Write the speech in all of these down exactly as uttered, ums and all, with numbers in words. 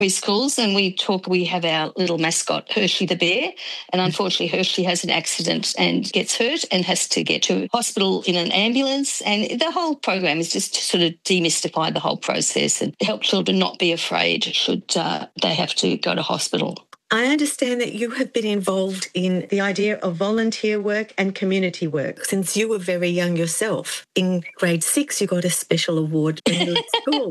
preschools, and we talk, we have our little mascot, Hershey the bear, and unfortunately Hershey has an accident and gets hurt and has to get to hospital in an ambulance, and the whole program is just to sort of demystify the whole process and help children not be afraid should uh, they have to go to hospital. I understand that you have been involved in the idea of volunteer work and community work since you were very young yourself. In grade six, you got a special award when you were at school.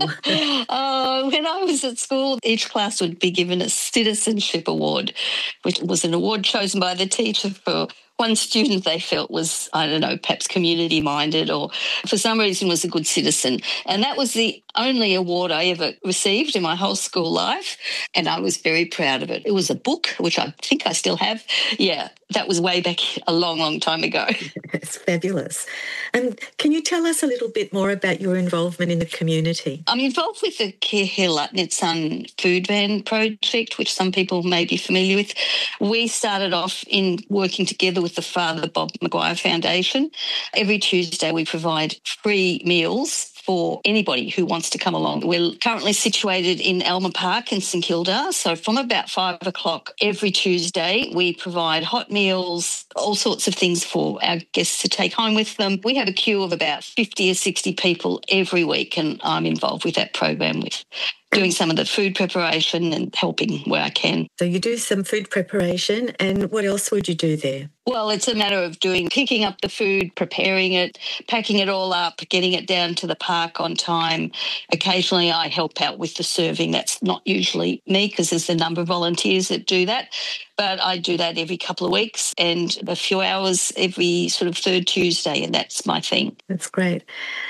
Oh, when I was at school, each class would be given a citizenship award, which was an award chosen by the teacher for one student they felt was, I don't know, perhaps community-minded or for some reason was a good citizen. And that was the only award I ever received in my whole school life, and I was very proud of it. It was a book, which I think I still have. Yeah, that was way back a long, long time ago. It's fabulous. And can you tell us a little bit more about your involvement in the community? I'm involved with the Care Hill Lutnit Son Food Van project, which some people may be familiar with. We started off in working together with the Father Bob Maguire Foundation. Every Tuesday we provide free meals for anybody who wants to come along. We're currently situated in Elmer Park in St Kilda, so from about five o'clock every Tuesday we provide hot meals, all sorts of things for our guests to take home with them. We have a queue of about fifty or sixty people every week, and I'm involved with that program with doing some of the food preparation and helping where I can. So you do some food preparation, and what else would you do there? Well, it's a matter of doing, picking up the food, preparing it, packing it all up, getting it down to the park on time. Occasionally I help out with the serving. That's not usually me because there's a number of volunteers that do that. But I do that every couple of weeks and a few hours every sort of third Tuesday, and that's my thing. That's great.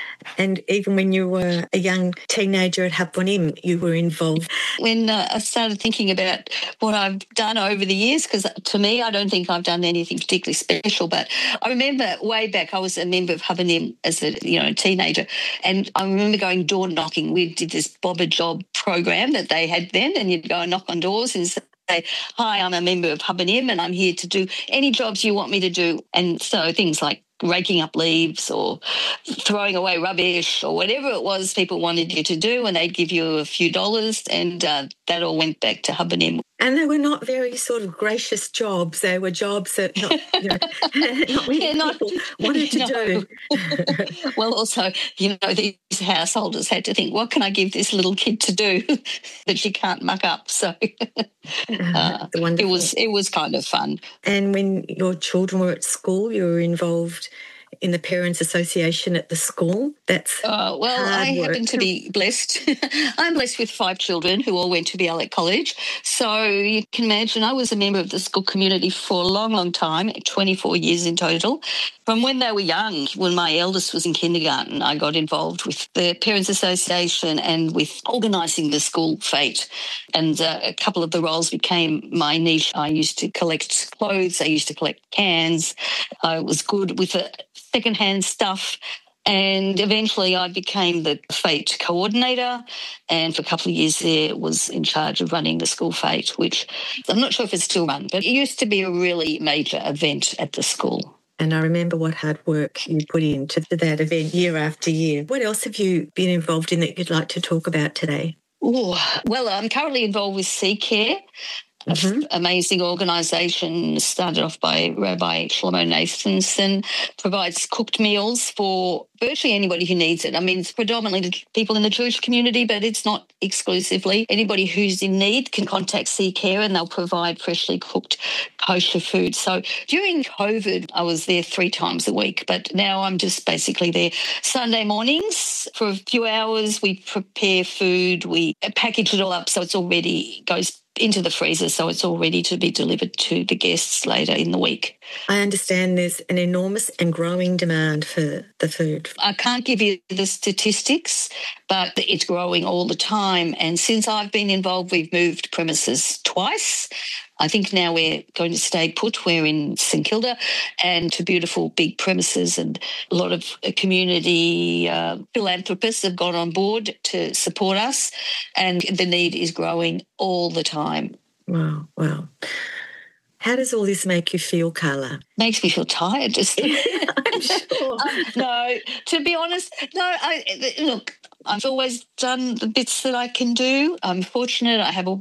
And even when you were a young teenager at Habbonim, you were involved. When uh, I started thinking about what I've done over the years, because to me, I don't think I've done anything particularly special, but I remember way back I was a member of Habbonim as a you know teenager, and I remember going door knocking. We did this Bob a Job program that they had then, and you'd go and knock on doors and say, hi, I'm a member of Habbonim and I'm here to do any jobs you want me to do. And so things like raking up leaves or throwing away rubbish or whatever it was people wanted you to do, and they'd give you a few dollars, and uh, that all went back to Habbonim. And they were not very sort of gracious jobs. They were jobs that not, you know, not many yeah, not, people wanted to no. do. Well, also, you know, these householders had to think, what can I give this little kid to do that she can't muck up? So uh, it was it was kind of fun. And when your children were at school, you were involved in the Parents Association at the school. That's uh, well, I work. happen to be blessed. I'm blessed with five children who all went to Bialek College. So you can imagine I was a member of the school community for a long, long time, twenty-four years in total. From when they were young, when my eldest was in kindergarten, I got involved with the Parents Association and with organising the school fete. And uh, a couple of the roles became my niche. I used to collect clothes. I used to collect cans. I was good with the secondhand stuff. And eventually I became the fete coordinator, and for a couple of years there was in charge of running the school fete, which I'm not sure if it's still run, but it used to be a really major event at the school. And I remember what hard work you put into that event year after year. What else have you been involved in that you'd like to talk about today? Ooh, well, I'm currently involved with Sea Care. Mm-hmm. An amazing organisation started off by Rabbi Shlomo Nathanson, provides cooked meals for virtually anybody who needs it. I mean, it's predominantly people in the Jewish community, but it's not exclusively. Anybody who's in need can contact Sea Care and they'll provide freshly cooked kosher food. So during COVID, I was there three times a week, but now I'm just basically there Sunday mornings for a few hours. We prepare food, we package it all up so it's already goes into the freezer, so it's all ready to be delivered to the guests later in the week. I understand there's an enormous and growing demand for the food. I can't give you the statistics, but it's growing all the time. And since I've been involved, we've moved premises twice. I think now we're going to stay put. We're in St Kilda and to beautiful big premises, and a lot of community uh, philanthropists have got on board to support us, and the need is growing all the time. Wow, wow. How does all this make you feel, Carla? Makes me feel tired. Just I'm sure. um, no, to be honest, no. I, look, I've always done the bits that I can do. I'm fortunate I have a